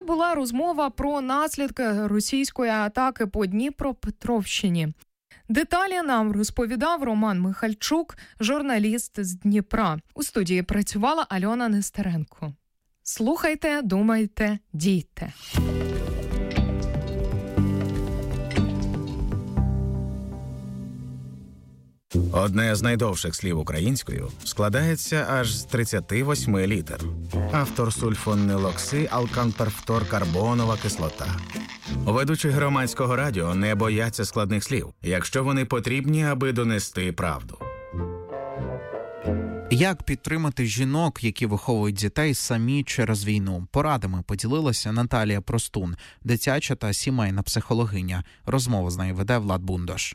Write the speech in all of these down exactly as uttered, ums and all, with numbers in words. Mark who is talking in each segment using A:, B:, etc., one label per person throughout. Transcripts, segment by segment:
A: була розмова про наслідки російської атаки по Дніпропетровщині. Деталі нам розповідав Роман Михальчук, журналіст з Дніпра. У студії працювала Альона Нестеренко. Слухайте, думайте, дійте.
B: Одне з найдовших слів українською складається аж з тридцяти восьми літер. Автор сульфонилокси-алканперфторкарбонова кислота. Ведучі громадського радіо не бояться складних слів, якщо вони потрібні, аби донести правду.
C: Як підтримати жінок, які виховують дітей самі через війну? Порадами поділилася Наталія Простун, дитяча та сімейна психологиня. Розмову з нею веде Влад Бундош.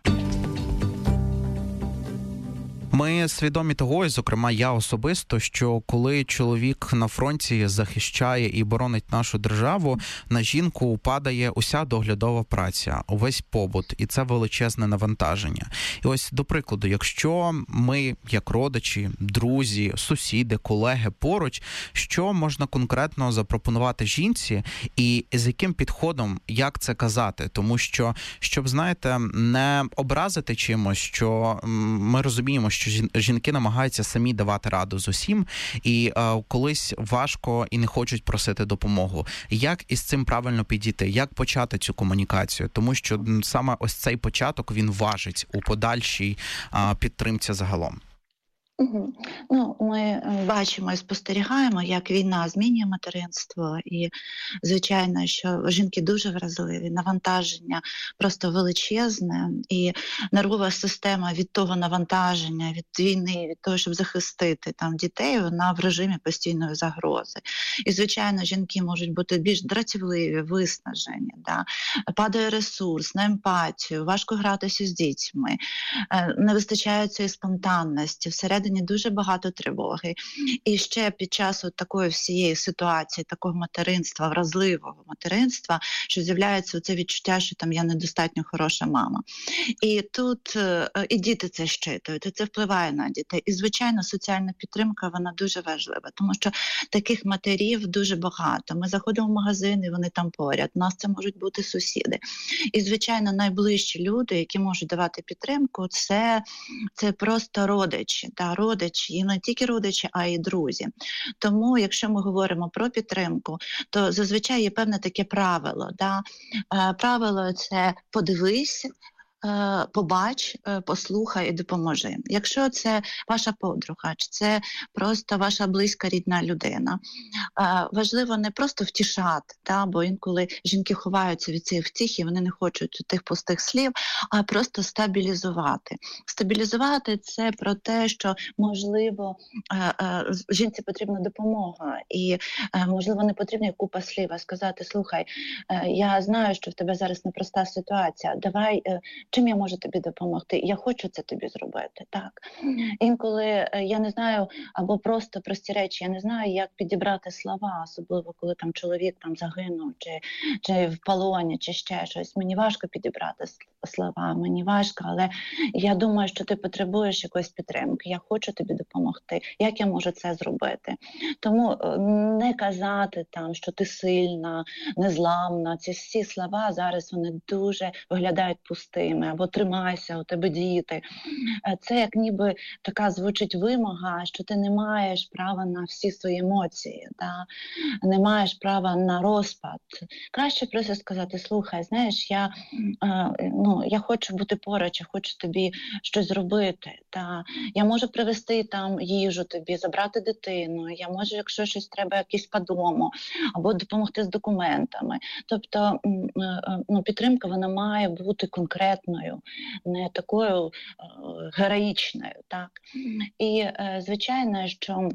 C: Ми свідомі того, і, зокрема, я особисто, що коли чоловік на фронті захищає і боронить нашу державу, на жінку падає уся доглядова праця, увесь побут, і це величезне навантаження. І ось, до прикладу, якщо ми, як родичі, друзі, сусіди, колеги поруч, що можна конкретно запропонувати жінці і з яким підходом, як це казати? Тому що, щоб, знаєте, не образити чимось, що ми розуміємо, що жінки намагаються самі давати раду з усім, і е, колись важко і не хочуть просити допомогу. Як із цим правильно підійти? Як почати цю комунікацію? Тому що саме ось цей початок, він важить у подальшій е, підтримці загалом.
D: Угу. Ну, ми бачимо і спостерігаємо, як війна змінює материнство, і, звичайно, що жінки дуже вразливі, навантаження просто величезне, і нервова система від того навантаження, від війни, від того, щоб захистити там дітей, вона в режимі постійної загрози. І, звичайно, жінки можуть бути більш дратівливі, виснажені, да? Падає ресурс на емпатію, важко гратися з дітьми, не вистачає цієї спонтанності, всередині дуже багато тривоги. І ще під час от такої всієї ситуації, такого материнства, вразливого материнства, що з'являється це відчуття, що там я недостатньо хороша мама. І тут і діти це щитують, і це впливає на дітей. І, звичайно, соціальна підтримка, вона дуже важлива, тому що таких матерів дуже багато. Ми заходимо в магазин, і вони там поряд. У нас це можуть бути сусіди. І, звичайно, найближчі люди, які можуть давати підтримку, це, це просто родичі, та родичі, і не тільки родичі, а й друзі. Тому, якщо ми говоримо про підтримку, то зазвичай є певне таке правило. Да? Правило – це подивись, побач, послухай і допоможи. Якщо це ваша подруга, чи це просто ваша близька рідна людина, важливо не просто втішати, да, бо інколи жінки ховаються від цієї втіхи, вони не хочуть тих пустих слів, а просто стабілізувати. Стабілізувати – це про те, що, можливо, жінці потрібна допомога, і, можливо, не потрібна купа слів, а сказати: слухай, я знаю, що в тебе зараз непроста ситуація, давай, чим я можу тобі допомогти? Я хочу це тобі зробити. Так. Інколи я не знаю, або просто прості речі, я не знаю, як підібрати слова, особливо коли там чоловік там загинув, чи, чи в полоні, чи ще щось. Мені важко підібрати слова, мені важко, але я думаю, що ти потребуєш якоїсь підтримки, я хочу тобі допомогти. Як я можу це зробити? Тому не казати там, що ти сильна, незламна. Ці всі слова зараз вони дуже виглядають пустими. Або тримайся, у тебе діти. Це як ніби така звучить вимога, що ти не маєш права на всі свої емоції, да? Не маєш права на розпад. Краще просто сказати: слухай, знаєш, я, ну, я хочу бути поруч, я хочу тобі щось зробити. Да? Я можу привезти там їжу тобі, забрати дитину, я можу, якщо щось треба, якісь по дому, або допомогти з документами. Тобто, ну, підтримка, вона має бути конкретною, не такою е, героїчною. Так? І, е, звичайно, що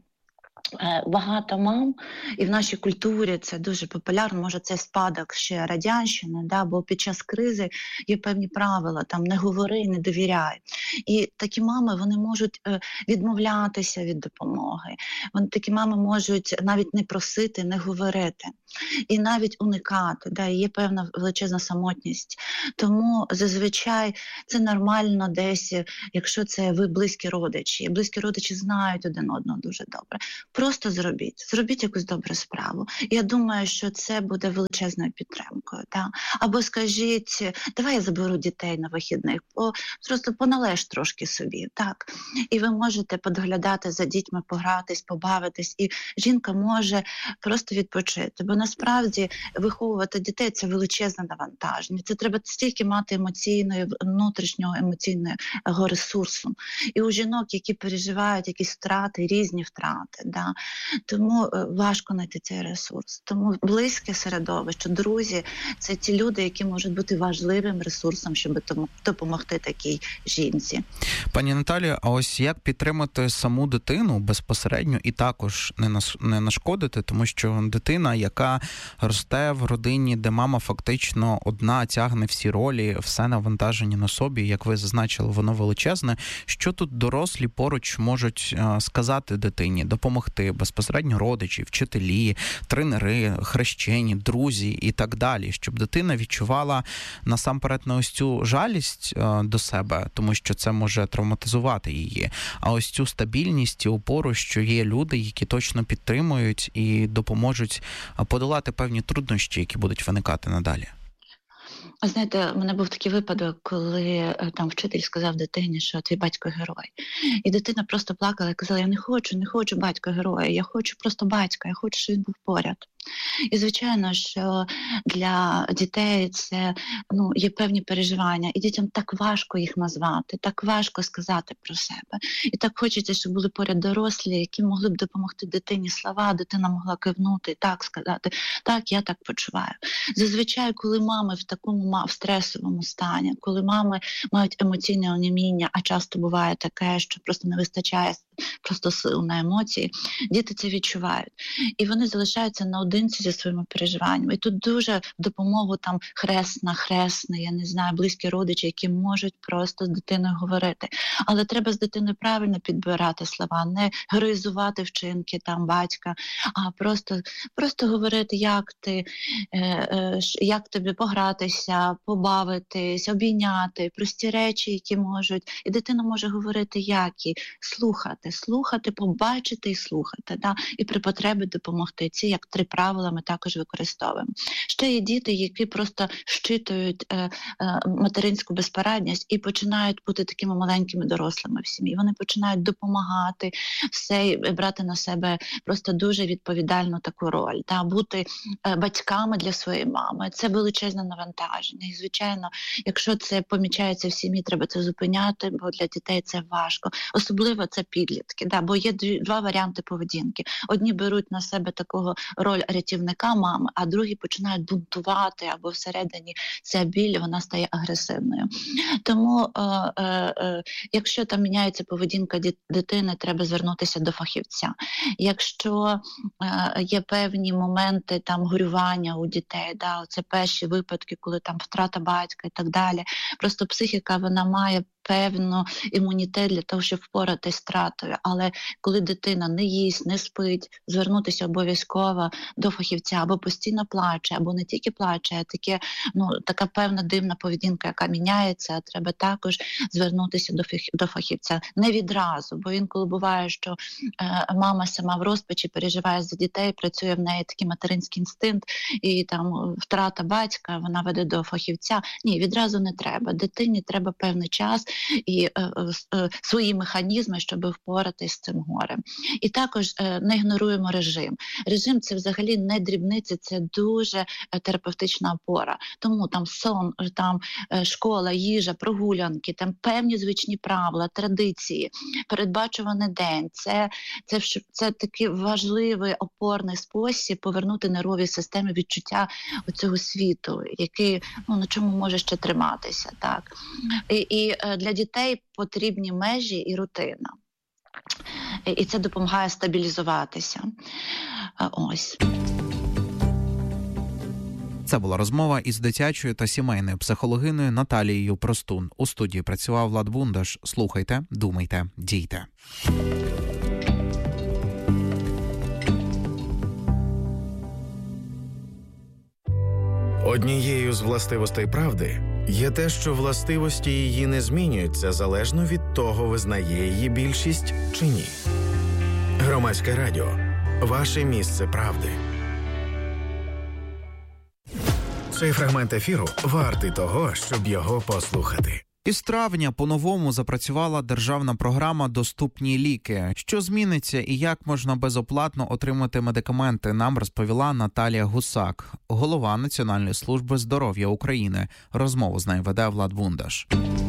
D: багато мам, і в нашій культурі це дуже популярно, може це спадок ще радянщини, да, бо під час кризи є певні правила, там не говори, не довіряй. І такі мами, вони можуть відмовлятися від допомоги, вони, такі мами можуть навіть не просити, не говорити, і навіть уникати, да, і є певна величезна самотність. Тому зазвичай це нормально десь, якщо це ви близькі родичі, близькі родичі знають один одного дуже добре. Просто зробіть, зробіть якусь добру справу. Я думаю, що це буде величезною підтримкою. Так? Або скажіть, давай я заберу дітей на вихідних, по, просто поналеж трошки собі. Так? І ви можете подоглядати за дітьми, погратись, побавитись, і жінка може просто відпочити. Бо насправді виховувати дітей – це величезне навантаження. Це треба стільки мати емоційної, внутрішнього емоційного ресурсу. І у жінок, які переживають якісь втрати, різні втрати. Да? Тому важко знайти цей ресурс. Тому близьке середовище, друзі – це ті люди, які можуть бути важливим ресурсом, щоб допомогти такій жінці.
C: Пані Наталія, а ось як підтримати саму дитину безпосередньо і також не нашкодити, тому що дитина, яка росте в родині, де мама фактично одна тягне всі ролі, все навантаження на собі, як ви зазначили, воно величезне. Що тут дорослі поруч можуть сказати дитині, допомогти безпосередньо родичі, вчителі, тренери, хрещені, друзі і так далі, щоб дитина відчувала насамперед не ось цю жалість до себе, тому що це може травматизувати її, а ось цю стабільність і опору, що є люди, які точно підтримують і допоможуть подолати певні труднощі, які будуть виникати надалі.
D: Знаєте, у мене був такий випадок, коли там вчитель сказав дитині, що твій батько герой. І дитина просто плакала і казала, я не хочу, не хочу батька героя, я хочу просто батька, я хочу, щоб він був поряд. І, звичайно, що для дітей це, ну, є певні переживання, і дітям так важко їх назвати, так важко сказати про себе. І так хочеться, щоб були поряд дорослі, які могли б допомогти дитині слова, дитина могла кивнути і так сказати, так, я так почуваю. Зазвичай, коли мами в такому в стресовому стані, коли мами мають емоційне оніміння, а часто буває таке, що просто не вистачає просто сил на емоції, діти це відчувають. І вони залишаються наодинці зі своїми переживаннями. І тут дуже в допомогу там хресна, хресний, я не знаю, близькі родичі, які можуть просто з дитиною говорити. Але треба з дитиною правильно підбирати слова, не героїзувати вчинки там батька, а просто, просто говорити, як ти, е, е, як тобі погратися, побавитись, обійняти, прості речі, які можуть. І дитина може говорити, як і слухати, слухати, побачити і слухати, да? І при потребі допомогти. Ці як три правила ми також використовуємо. Ще є діти, які просто щитують е, е, материнську безпорадність і починають бути такими маленькими дорослими в сім'ї. Вони починають допомагати, все, і брати на себе просто дуже відповідальну таку роль, да? Бути е, батьками для своєї мами. Це величезне навантаження. І, звичайно, якщо це помічається в сім'ї, треба це зупиняти, бо для дітей це важко. Особливо це підлітки, да? Бо є два варіанти поведінки. Одні беруть на себе такого роль рятівника мами, а другі починають бунтувати, або всередині ця біль, вона стає агресивною. Тому, е, е, е, якщо там міняється поведінка дитини, треба звернутися до фахівця. Якщо е, є певні моменти там горювання у дітей, да, це перші випадки, коли там втрата батька і так далі, просто психіка, вона має певно імунітет для того, щоб впоратись з втратою. Але коли дитина не їсть, не спить, звернутися обов'язково до фахівця, або постійно плаче, або не тільки плаче, а таке, ну, така певна дивна поведінка, яка міняється, треба також звернутися до, до фахівця. Не відразу, бо інколи буває, що е, мама сама в розпачі переживає за дітей, працює в неї такий материнський інстинкт, і там втрата батька, вона веде до фахівця. Ні, відразу не треба. Дитині треба певний час і е, е, свої механізми, щоб впоратись з цим горем. І також е, не ігноруємо режим. Режим – це взагалі не дрібниці, це дуже е, терапевтична опора. Тому там сон, там е, школа, їжа, прогулянки, там певні звичні правила, традиції, передбачуваний день. Це, це, це, це такий важливий опорний спосіб повернути нервовій системі відчуття цього світу, який, ну, на чому може ще триматися. Так? І, і е, для дітей потрібні межі і рутина. І це допомагає стабілізуватися. Ось.
C: Це була розмова із дитячою та сімейною психологиною Наталією Простун. У студії працював Влад Бундаш. Слухайте, думайте, дійте.
B: Однією з властивостей правди є те, що властивості її не змінюються залежно від того, визнає її більшість чи ні. Громадське радіо. Ваше місце правди. Цей фрагмент ефіру вартий того, щоб його послухати.
C: Із травня по-новому запрацювала державна програма «Доступні ліки». Що зміниться і як можна безоплатно отримати медикаменти, нам розповіла Наталія Гусак, голова Національної служби здоров'я України. Розмову з нею веде Влад Бундаш.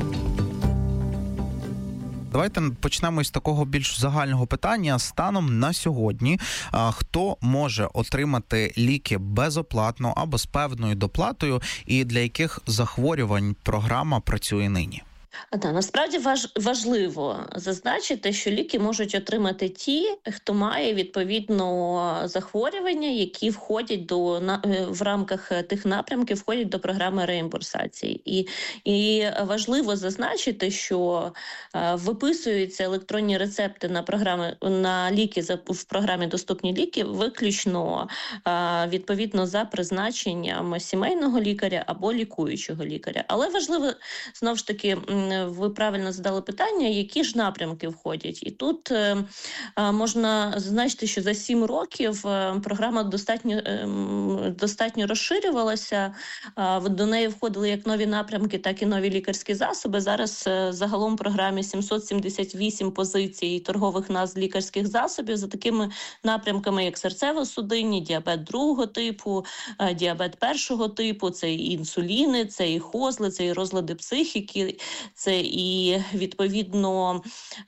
C: Давайте почнемо із такого більш загального питання. Станом на сьогодні, хто може отримати ліки безоплатно або з певною доплатою, і для яких захворювань програма працює нині?
E: Да, насправді важ, важливо зазначити, що ліки можуть отримати ті, хто має відповідно захворювання, які входять до на, в рамках тих напрямків, входять до програми реімбурсації. І, і важливо зазначити, що е, виписуються електронні рецепти на програми на ліки за в програмі «Доступні ліки» виключно е, відповідно за призначенням сімейного лікаря або лікуючого лікаря. Але важливо знову ж таки. Ви правильно задали питання, які ж напрямки входять. І тут е, можна зазначити, що за сім років програма достатньо, е, достатньо розширювалася. Е, до неї входили як нові напрямки, так і нові лікарські засоби. Зараз е, загалом в програмі сімсот сімдесят вісім позицій торгових назв лікарських засобів за такими напрямками, як серцево-судинні, діабет другого типу, е, діабет першого типу, це і інсуліни, це і хозли, це і розлади психіки, це і відповідно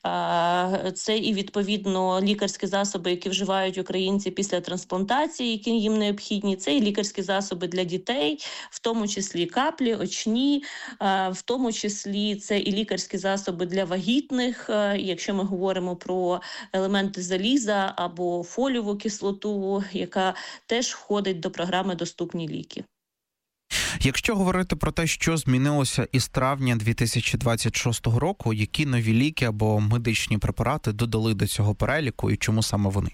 E: це і відповідно лікарські засоби, які вживають українці після трансплантації, які їм необхідні. Це і лікарські засоби для дітей, в тому числі каплі, очні, в тому числі це і лікарські засоби для вагітних, якщо ми говоримо про елементи заліза або фолієву кислоту, яка теж входить до програми «Доступні ліки».
C: Якщо говорити про те, що змінилося із травня дві тисячі двадцять шостого року, які нові ліки або медичні препарати додали до цього переліку і чому саме вони?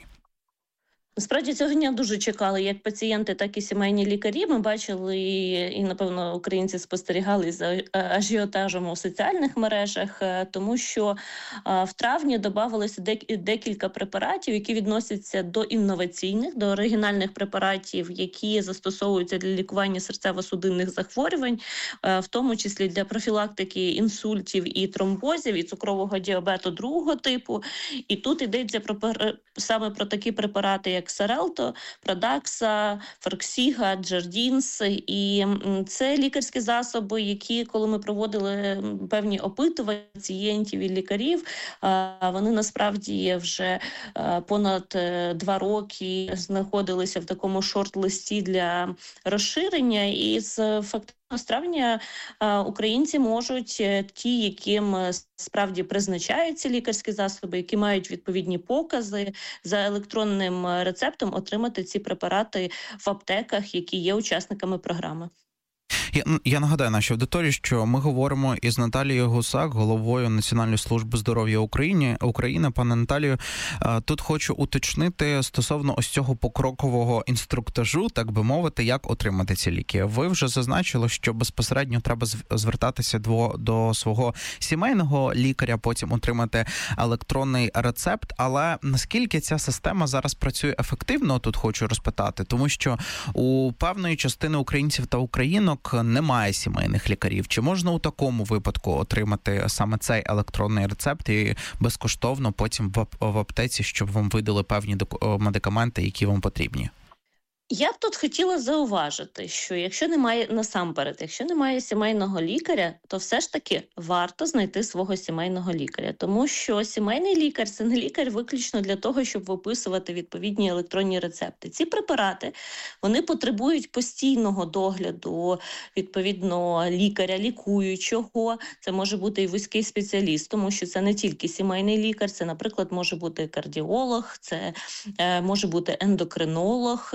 E: Насправді цього дня дуже чекали як пацієнти, так і сімейні лікарі. Ми бачили, і, напевно, українці спостерігали за ажіотажем у соціальних мережах, тому що в травні додавалося декілька препаратів, які відносяться до інноваційних, до оригінальних препаратів, які застосовуються для лікування серцево-судинних захворювань, в тому числі для профілактики інсультів і тромбозів, і цукрового діабету другого типу. І тут йдеться про саме про такі препарати, як Xarelto, Pradaxa, Farxiga, Jardiance. І це лікарські засоби, які, коли ми проводили певні опитування пацієнтів і лікарів, вони насправді вже понад два роки знаходилися в такому шорт-листі для розширення. І з фактично з травня українці можуть, ті, яким справді призначаються лікарські засоби, які мають відповідні покази, за електронним рецептом отримати ці препарати в аптеках, які є учасниками програми.
C: Я, я нагадаю нашій аудиторії, що ми говоримо із Наталією Гусак, головою Національної служби здоров'я України. України. Пане Наталію, тут хочу уточнити стосовно ось цього покрокового інструктажу, так би мовити, як отримати ці ліки. Ви вже зазначили, що безпосередньо треба звертатися до, до свого сімейного лікаря, потім отримати електронний рецепт. Але наскільки ця система зараз працює ефективно, тут хочу розпитати, тому що у певної частини українців та українок немає сімейних лікарів. Чи можна у такому випадку отримати саме цей електронний рецепт і безкоштовно потім в аптеці, щоб вам видали певні медикаменти, які вам потрібні?
E: Я б тут хотіла зауважити, що якщо немає, насамперед, якщо немає сімейного лікаря, то все ж таки варто знайти свого сімейного лікаря. Тому що сімейний лікар – це не лікар виключно для того, щоб виписувати відповідні електронні рецепти. Ці препарати, вони потребують постійного догляду, відповідно, лікаря-лікуючого. Це може бути і вузький спеціаліст, тому що це не тільки сімейний лікар, це, наприклад, може бути кардіолог, це е, може бути ендокринолог, який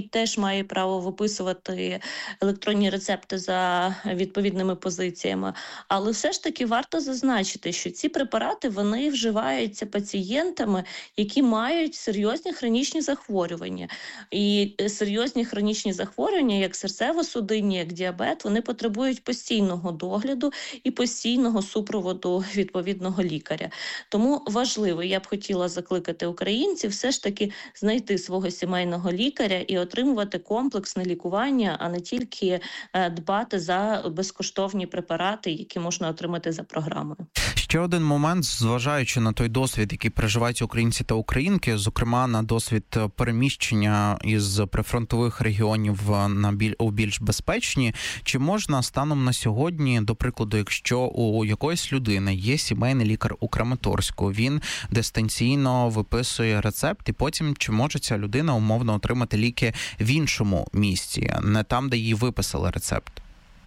E: теж має право виписувати електронні рецепти за відповідними позиціями. Але все ж таки варто зазначити, що ці препарати, вони вживаються пацієнтами, які мають серйозні хронічні захворювання. І серйозні хронічні захворювання, як серцево-судинні, як діабет, вони потребують постійного догляду і постійного супроводу відповідного лікаря. Тому важливо, я б хотіла закликати українців все ж таки знайти свого сімейного лікаря і отримувати комплексне лікування, а не тільки дбати за безкоштовні препарати, які можна отримати за програмою.
C: Ще один момент, зважаючи на той досвід, який переживають українці та українки, зокрема на досвід переміщення із прифронтових регіонів на біль, у більш безпечні, чи можна станом на сьогодні, до прикладу, якщо у якоїсь людини є сімейний лікар у Краматорську, він дистанційно виписує рецепт, і потім чи може ця людина умовно отримати ліки в іншому місці, не там, де їй виписали рецепт?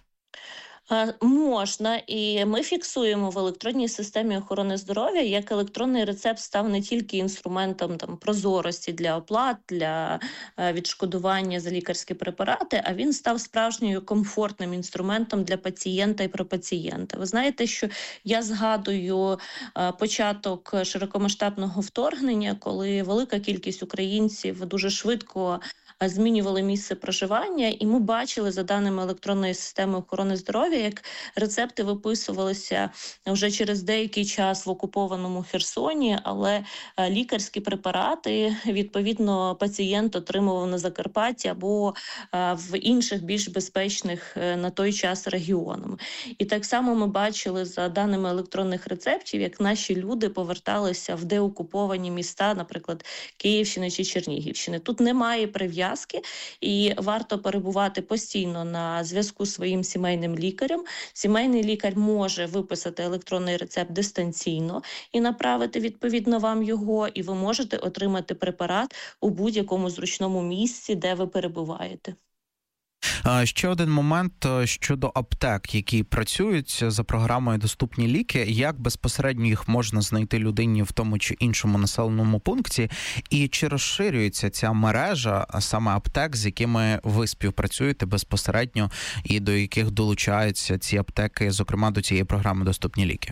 E: Можна, і ми фіксуємо в електронній системі охорони здоров'я, як електронний рецепт став не тільки інструментом там прозорості для оплат, для відшкодування за лікарські препарати, а він став справжньою комфортним інструментом для пацієнта і про пацієнта. Ви знаєте, що я згадую початок широкомасштабного вторгнення, коли велика кількість українців дуже швидко змінювали місце проживання, і ми бачили, за даними електронної системи охорони здоров'я, як рецепти виписувалися вже через деякий час в окупованому Херсоні, але лікарські препарати, відповідно, пацієнт отримував на Закарпатті або в інших більш безпечних на той час регіонах. І так само ми бачили, за даними електронних рецептів, як наші люди поверталися в деокуповані міста, наприклад, Київщини чи Чернігівщини. Тут немає прив'язки, і варто перебувати постійно на зв'язку з своїм сімейним лікарем. Сімейний лікар може виписати електронний рецепт дистанційно і направити відповідно вам його, і ви можете отримати препарат у будь-якому зручному місці, де ви перебуваєте.
C: Ще один момент щодо аптек, які працюють за програмою «Доступні ліки». Як безпосередньо їх можна знайти людині в тому чи іншому населеному пункті? І чи розширюється ця мережа саме аптек, з якими ви співпрацюєте безпосередньо і до яких долучаються ці аптеки, зокрема до цієї програми «Доступні ліки»?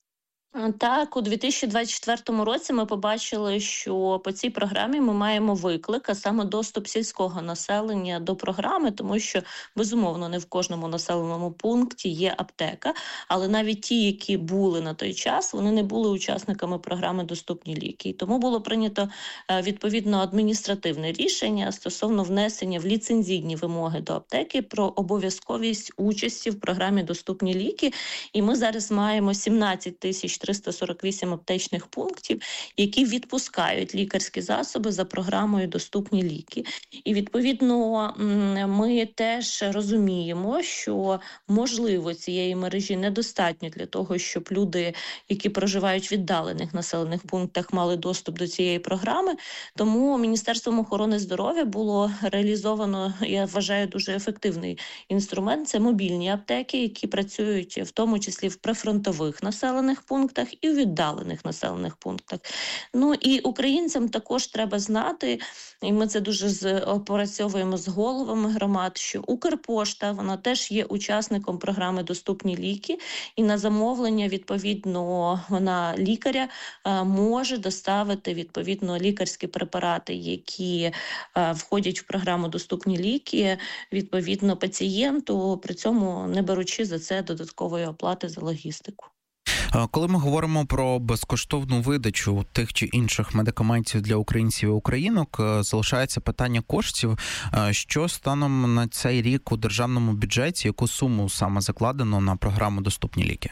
E: Так, у дві тисячі двадцять четвертому році ми побачили, що по цій програмі ми маємо виклик, а саме доступ сільського населення до програми, тому що, безумовно, не в кожному населеному пункті є аптека, але навіть ті, які були на той час, вони не були учасниками програми «Доступні ліки». І тому було прийнято, відповідно, адміністративне рішення стосовно внесення в ліцензійні вимоги до аптеки про обов'язковість участі в програмі «Доступні ліки». І ми зараз маємо сімнадцять тисяч триста сорок вісім аптечних пунктів, які відпускають лікарські засоби за програмою «Доступні ліки». І, відповідно, ми теж розуміємо, що, можливо, цієї мережі недостатньо для того, щоб люди, які проживають в віддалених населених пунктах, мали доступ до цієї програми. Тому Міністерством охорони здоров'я було реалізовано, я вважаю, дуже ефективний інструмент. Це мобільні аптеки, які працюють в тому числі в прифронтових населених пунктах і у віддалених населених пунктах. Ну і українцям також треба знати, і ми це дуже опрацьовуємо з головами громад, що Укрпошта, вона теж є учасником програми «Доступні ліки», і на замовлення, відповідно, вона лікаря може доставити, відповідно, лікарські препарати, які входять в програму «Доступні ліки», відповідно, пацієнту, при цьому не беручи за це додаткової оплати за логістику.
C: Коли ми говоримо про безкоштовну видачу тих чи інших медикаментів для українців і українок, залишається питання коштів. Що станом на цей рік у державному бюджеті, яку суму саме закладено на програму «Доступні ліки»?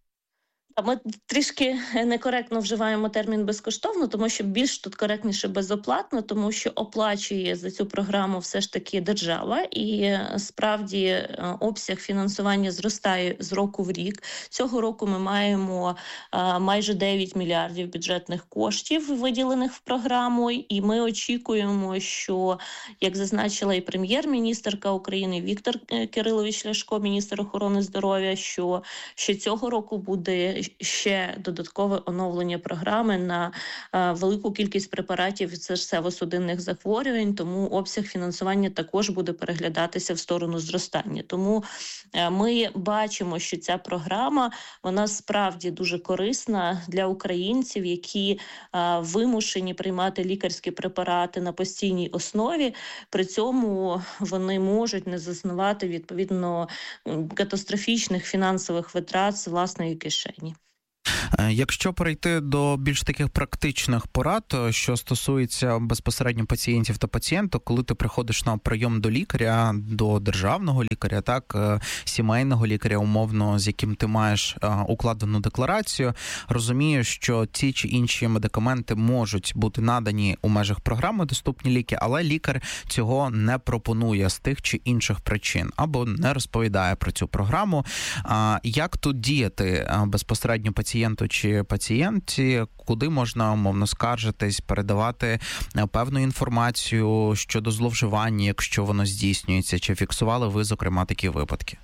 E: Ми трішки некоректно вживаємо термін «безкоштовно», тому що більш тут коректніше «безоплатно», тому що оплачує за цю програму все ж таки держава, і справді обсяг фінансування зростає з року в рік. Цього року ми маємо майже дев'ять мільярдів бюджетних коштів, виділених в програму, і ми очікуємо, що, як зазначила і прем'єр-міністерка України Віктор Кирилович Ляшко, міністр охорони здоров'я, що ще цього року буде ще додаткове оновлення програми на велику кількість препаратів від серцево-судинних захворювань, тому обсяг фінансування також буде переглядатися в сторону зростання. Тому ми бачимо, що ця програма, вона справді дуже корисна для українців, які вимушені приймати лікарські препарати на постійній основі. При цьому вони можуть не зазнавати відповідно катастрофічних фінансових витрат з власної кишені.
C: Якщо перейти до більш таких практичних порад, що стосується безпосередньо пацієнтів та пацієнтів, коли ти приходиш на прийом до лікаря, до державного лікаря, так, сімейного лікаря, умовно, з яким ти маєш укладену декларацію, розумієш, що ті чи інші медикаменти можуть бути надані у межах програми «Доступні ліки», але лікар цього не пропонує з тих чи інших причин або не розповідає про цю програму. Як тут діяти безпосередньо пацієнту чи пацієнті, куди можна, мовно, скаржитись, передавати певну інформацію щодо зловживання, якщо воно здійснюється, чи фіксували ви, зокрема, такі випадки?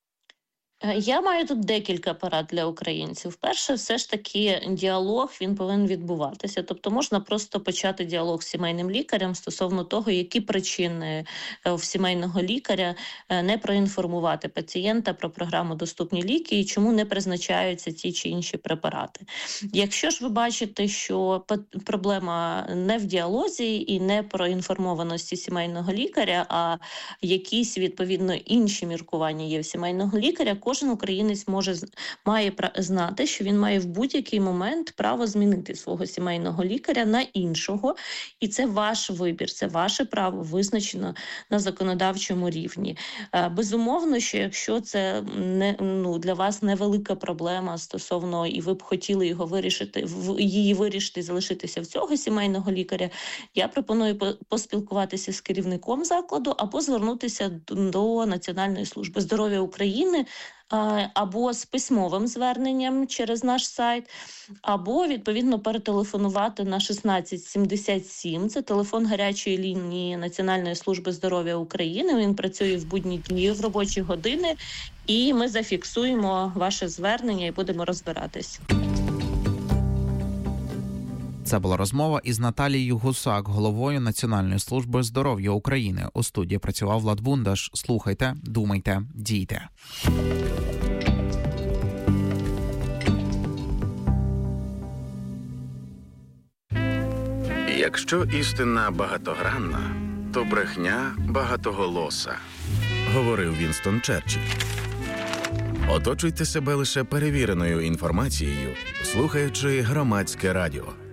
E: Я маю тут декілька порад для українців. Перше, все ж таки, діалог, він повинен відбуватися. Тобто можна просто почати діалог з сімейним лікарем стосовно того, які причини в сімейного лікаря не проінформувати пацієнта про програму «Доступні ліки» і чому не призначаються ті чи інші препарати. Якщо ж ви бачите, що проблема не в діалозі і не про інформованості сімейного лікаря, а якісь, відповідно, інші міркування є в сімейного лікаря, кожен українець може має знати, що він має в будь-який момент право змінити свого сімейного лікаря на іншого, і це ваш вибір, це ваше право, визначено на законодавчому рівні. Безумовно, що якщо це не, ну, для вас невелика проблема стосовно, і ви б хотіли його вирішити, її вирішити і залишитися в цього сімейного лікаря, я пропоную поспілкуватися з керівником закладу або звернутися до Національної служби здоров'я України, або з письмовим зверненням через наш сайт, або, відповідно, перетелефонувати на шістнадцять сімдесят сім. Це телефон гарячої лінії Національної служби здоров'я України. Він працює в будні дні, в робочі години, і ми зафіксуємо ваше звернення і будемо розбиратись.
C: Це була розмова із Наталією Гусак, головою Національної служби здоров'я України. У студії працював Влад Бундаш. Слухайте, думайте, дійте.
B: Якщо істина багатогранна, то брехня багатоголоса, говорив Вінстон Черчилль. Оточуйте себе лише перевіреною інформацією, слухаючи Громадське радіо.